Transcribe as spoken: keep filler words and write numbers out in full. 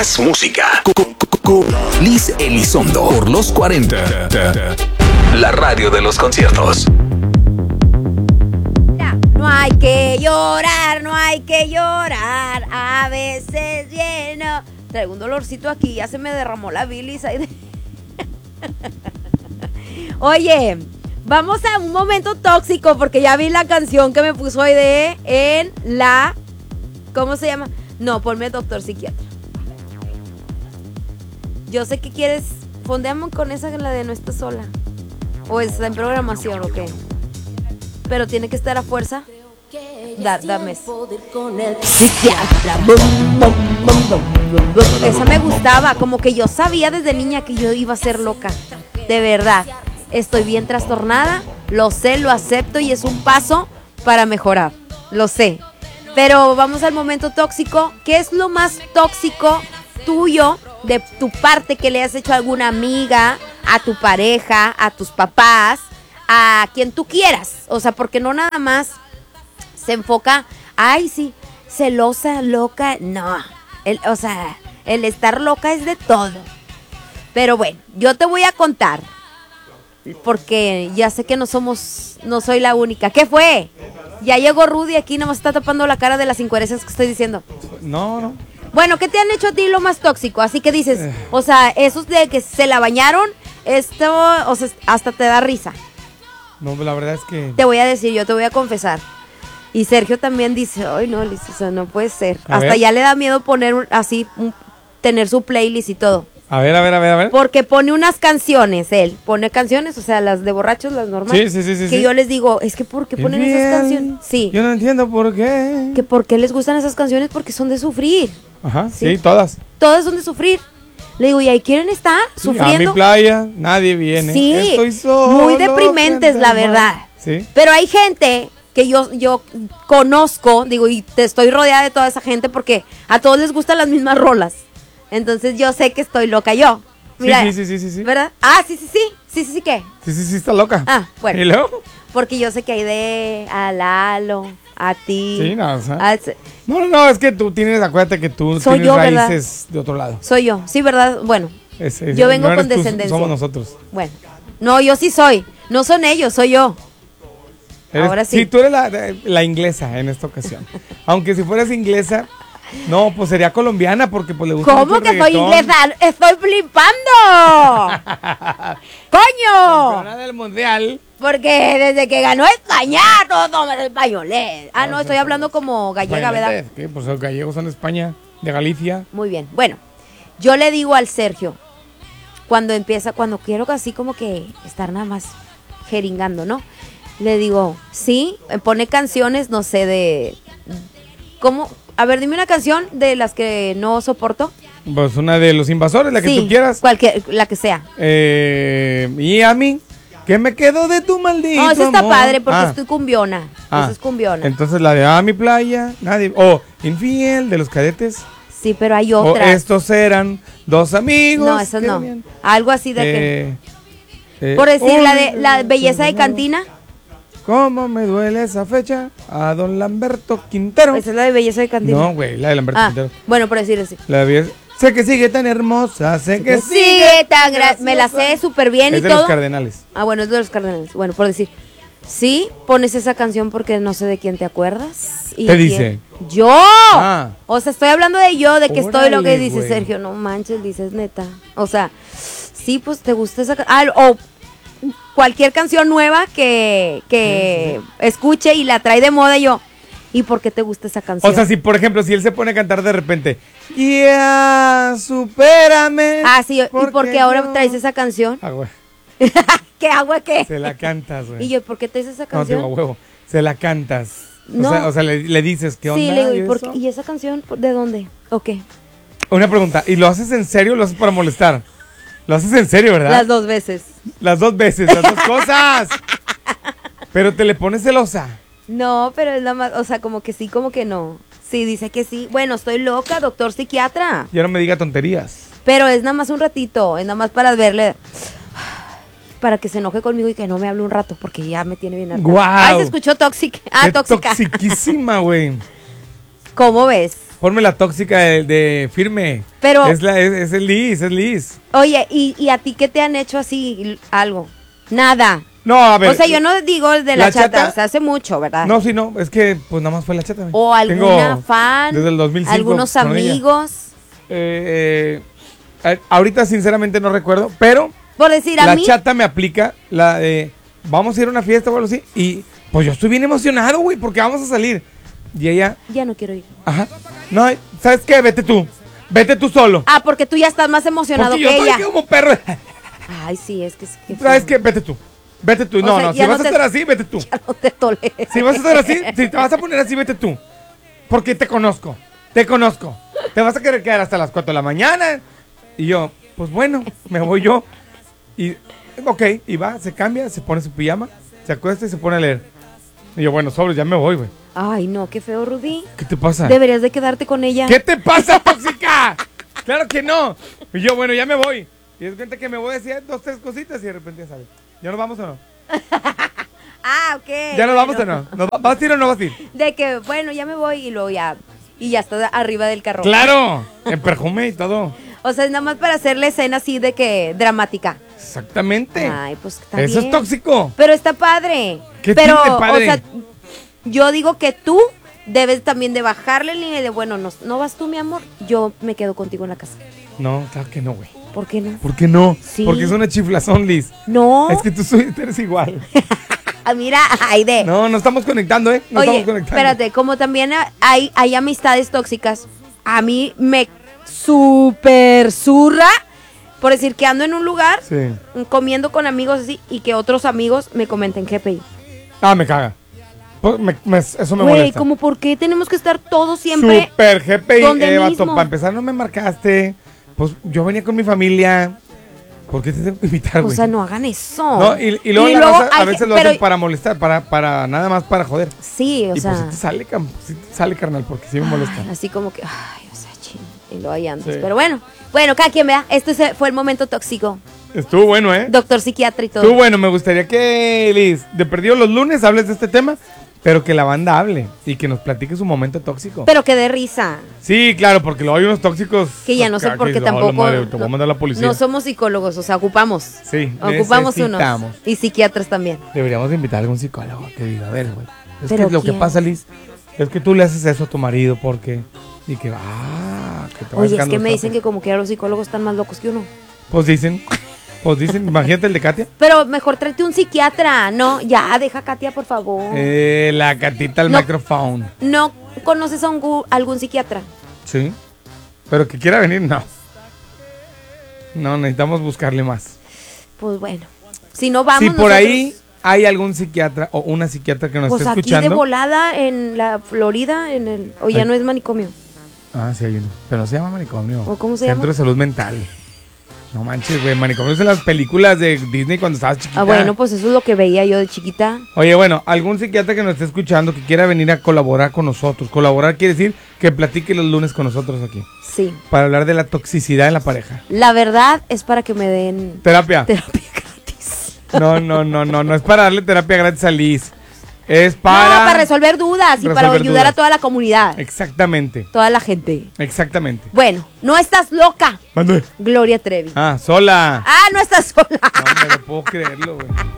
Más música. Liz Elizondo por los cuarenta. La radio de los conciertos. No hay que llorar, no hay que llorar. A veces lleno. Traigo un dolorcito aquí, ya se me derramó la bilis. Ahí de... Oye, vamos a un momento tóxico porque ya vi la canción que me puso Aide en la... ¿Cómo se llama? No, ponme Doctor Psiquiatra. Yo sé que quieres... Fondeamos con esa, la de No Estás Sola. O está en programación, ¿o qué? Pero tiene que estar a fuerza. Da, dame eso. Esa me gustaba, como que yo sabía desde niña que yo iba a ser loca. De verdad. Estoy bien trastornada, lo sé, lo acepto y es un paso para mejorar. Lo sé. Pero vamos al momento tóxico. ¿Qué es lo más tóxico tuyo, de tu parte, que le has hecho a alguna amiga, a tu pareja, a tus papás, a quien tú quieras? O sea, porque no nada más se enfoca, ay, sí, celosa, loca. No, el, o sea, el estar loca es de todo. Pero bueno, yo te voy a contar, porque ya sé que no somos, no soy la única. ¿Qué fue? Ya llegó Rudy aquí, nomás está tapando la cara de las incoherencias que estoy diciendo. No, no. Bueno, ¿qué te han hecho a ti lo más tóxico? Así que dices, eh. o sea, esos de que se la bañaron, esto, o sea, hasta te da risa. No, la verdad es que... Te voy a decir, yo te voy a confesar. Y Sergio también dice, ay no, Liz, o sea, no puede ser. A hasta ver. ya le da miedo poner un, así, un, tener su playlist y todo. A ver, a ver, a ver, a ver. Porque pone unas canciones, él pone canciones, o sea, las de borrachos, las normales. Sí, sí, sí, sí. Que sí. yo les digo, es que ¿por qué ponen Bien. esas canciones? Sí. Yo no entiendo por qué. Que ¿por qué les gustan esas canciones? Porque son de sufrir. Ajá, sí, sí, todas. Todas son de sufrir. Le digo, ¿y ahí quieren estar Sí, sufriendo? a mi playa nadie viene. Sí, Estoy solo, muy deprimentes, la verdad. Sí. Pero hay gente que yo, yo conozco, digo, y te estoy rodeada de toda esa gente porque a todos les gustan las mismas rolas. Entonces yo sé que estoy loca yo. Mira, sí, sí, sí, sí, sí. ¿verdad? Ah, sí, sí, sí. Sí, sí, sí, ¿qué? Sí, sí, sí, está loca. Ah, bueno. ¿Y luego? Porque yo sé que hay de a Lalo, a ti. Sí, no, o sea. a- No, no, no, es que tú tienes, acuérdate que tú Soy tienes yo, ¿verdad? raíces de otro lado. Soy yo, sí, ¿verdad? Bueno, Es- es- yo vengo no eres con tú, descendencia. somos nosotros. Bueno, no, yo sí soy. No son ellos, soy yo. Eres- Ahora sí. Sí, tú eres la, la inglesa en esta ocasión. Aunque si fueras inglesa, no, pues sería colombiana porque pues le gusta ¿Cómo mucho que el soy reggaetón. inglesa? ¡Estoy flipando! ¡Coño! Campeona del mundial. Porque desde que ganó España, todos toman españolés. Ah, no, estoy hablando como gallega, ¿verdad? ¿Qué? Pues los gallegos son de España, de Galicia. Muy bien. Bueno, yo le digo al Sergio, cuando empieza, cuando quiero así como que estar nada más jeringando, ¿no? Le digo, sí, pone canciones, no sé, de... ¿Cómo? A ver, dime una canción de las que no soporto. Pues una de los invasores, la que Sí, tú quieras. cualquier, la que sea. Eh, y a mí, que me quedo de tu maldito No, esa está amor. padre porque Ah, estoy cumbiona. ah. Esa es cumbiona. Entonces la de A mi playa, nadie. O Infiel de los Cadetes. Sí, pero hay O otra. estos eran dos amigos. No, esas que no. venían. Algo así de Eh, que... eh, Por decir, la de un- la belleza de cantina. ¿Cómo me duele esa fecha? A don Lamberto Quintero. Esa es la de belleza de cantina. No, güey, la de Lamberto Ah, Quintero. bueno, por decir así. La de belleza- Sé que sigue tan hermosa, sé que Que sigue. sigue tan gra- Me la sé súper bien Es y de todo. los Cardenales. Ah, bueno, es de los Cardenales. Bueno, por decir. Sí, pones esa canción porque no sé de quién te acuerdas. ¿Y ¿Qué quién? dice? ¡Yo! Ah. O sea, estoy hablando de yo, de que estoy lo que Órale, dice güey. Sergio. No manches, dices neta. O sea, sí, pues te gusta esa canción. Ah, o cualquier canción nueva que, que escuche y la trae de moda y yo. ¿Y por qué te gusta esa canción? O sea, si por ejemplo, si él se pone a cantar de repente, ya, supérame. Ah, sí, ¿y por qué ahora yo- traes esa canción? Ah, güey, ¿Qué agua qué? se la cantas, güey. Y yo, ¿por qué traes esa No, canción? digo, a huevo, se la cantas. No. O sea, o sea le, le dices, ¿qué onda? Sí, le digo, ¿Y ¿y, por eso? qué- ¿y esa canción por- de dónde? ¿O qué? Una pregunta, ¿y lo haces en serio o lo haces para molestar? Lo haces en serio, ¿verdad? Las dos veces. Las dos veces, las dos cosas. Pero te le pones celosa. No, pero es nada más, o sea, como que sí, como que no. Sí, dice que sí. Bueno, estoy loca, doctor psiquiatra. Ya no me diga tonterías. Pero es nada más un ratito, es nada más para verle, para que se enoje conmigo y que no me hable un rato, porque ya me tiene bien harta. ¡Guau! Ay, se escuchó tóxica. Ah, Qué tóxica. toxiquísima, güey. ¿Cómo ves? ponme la tóxica de, de firme. Pero- Es, la, es, es Liz, es Liz. Oye, ¿y, ¿y a ti qué te han hecho así algo? Nada. No, a ver. O sea, yo no digo de la, la chata, chata- o sea, hace mucho, ¿verdad? No, sí, no, es que pues nada más fue la chata. güey. O alguna Tengo fan, desde el dos mil cinco algunos con ella. amigos. Eh, eh, ahorita sinceramente no recuerdo, pero Por decir, a la mí, chata me aplica la de vamos a ir a una fiesta o algo así y pues yo estoy bien emocionado, güey, porque vamos a salir. Y ella, ya no quiero ir. ajá, no, ¿sabes qué? Vete tú, vete tú solo. Ah, porque tú ya estás más emocionado Porque yo que estoy ella. aquí como perro. Ay, sí, es que... Es que ¿Sabes qué? Vete tú, vete tú. O No, sea, no, si ya vas no a te- estar así, vete tú. Ya no te tolero. Si vas a estar así, si te vas a poner así, vete tú. Porque te conozco, te conozco. Te vas a querer quedar hasta las cuatro de la mañana. Y yo, pues bueno, me voy yo. Y, ok, y va, se cambia, se pone su pijama, se acuesta y se pone a leer. Y yo, bueno, sobre, ya me voy, güey. Ay, no, qué feo, Rudy. ¿Qué te pasa? Deberías de quedarte con ella. ¿Qué te pasa, tóxica? Claro que no. Y yo, bueno, ya me voy. Y es cuenta que me voy a decir dos, tres cositas y de repente ya sale. ¿Ya nos vamos o no? Ah, ok. ¿Ya nos vamos o bueno. no? ¿Nos va- ¿Vas a ir o no vas a ir? De que, bueno, ya me voy y luego ya... Y ya está arriba del carro. ¡Claro! En perfume y todo. O sea, es nada más para hacerle escena así de que dramática. Exactamente. Ay, pues está Eso bien. es tóxico. Pero está padre. ¿Qué Pero, tiene de padre? o sea, yo digo que tú debes también de bajarle la línea de, bueno, no, no vas tú, mi amor, yo me quedo contigo en la casa. No, claro que no, güey. ¿Por qué no? ¿Por qué no? Sí. Porque es una chiflazón, Liz. No. Es que tú soy- eres igual. Ah, mira, Aide. No, no estamos conectando, ¿eh? No Oye, estamos conectando. espérate, como también hay, hay amistades tóxicas, a mí me super zurra por decir que ando en un lugar Sí. comiendo con amigos así y que otros amigos me comenten G P I. Ah, me caga. Pues, me- me- eso me Güey, molesta. como por qué tenemos que estar todos siempre Super G P I, donde eh, vato, mismo. para empezar no me marcaste. Pues yo venía con mi familia. ¿Por qué te tengo que invitar, O güey? sea, no hagan eso. No, y, y luego Y la luego raza a hay- veces lo pero- hacen para molestar, para, para nada más para joder. Sí, o y sea, pues sí te sale, cam- sí te sale, carnal, porque sí me molesta. ay, así como que, ay, o sea, ching, y lo hay antes. Sí. Pero bueno, bueno, cada quien vea, este se- fue el momento tóxico. Estuvo bueno, ¿eh? Doctor psiquiatra y todo. Estuvo bueno, me gustaría que, Liz, de perdido los lunes hables de este tema, pero que la banda hable y que nos platique su momento tóxico. Pero que de risa. Sí, claro, porque luego hay unos tóxicos. Que ya no sé acá por que qué dicen, "Oh, la tampoco. madre, te voy a mandar a la policía". No somos psicólogos, o sea, ocupamos. Sí, Ocupamos unos. necesitamos. Y psiquiatras también. Deberíamos de invitar a algún psicólogo que diga, a ver, güey. Es ¿Pero que lo que quién? pasa, Liz, es que tú le haces eso a tu marido porque. Y que, ah, que te va Oye, es sacando que los me dicen trapos. que como que los psicólogos están más locos que uno. Pues dicen, pues dicen, imagínate el de Katia. Pero mejor tráete un psiquiatra. No, ya, deja a Katia, por favor. Eh, la Catita al No. microphone. ¿No conoces a un gu- algún psiquiatra? Sí. Pero que quiera venir, no. No, necesitamos buscarle más. Pues bueno. Si no vamos Si por nosotros, ahí hay algún psiquiatra o una psiquiatra que nos pues esté aquí de escuchando. volada en la Florida, en el... O ya Ay. no es manicomio. Ah, sí hay uno. Pero no se llama manicomio. ¿O cómo se Centro llama? de salud mental. No manches, güey. Manicomio es en las películas de Disney cuando estabas chiquita. Ah, bueno, pues eso es lo que veía yo de chiquita. Oye, bueno, algún psiquiatra que nos esté escuchando que quiera venir a colaborar con nosotros. Colaborar quiere decir que platique los lunes con nosotros aquí. Sí. Para hablar de la toxicidad en la pareja. La verdad es para que me den Terapia. terapia gratis. No, no, no, no. No es para darle terapia gratis a Liz. Es No, para... para resolver dudas y para resolver ayudar dudas. a toda la comunidad. Exactamente. Toda la gente. Exactamente. Bueno, no estás loca, Mande. Gloria Trevi. Ah, sola. Ah, no estás sola. No, me lo puedo creerlo, güey.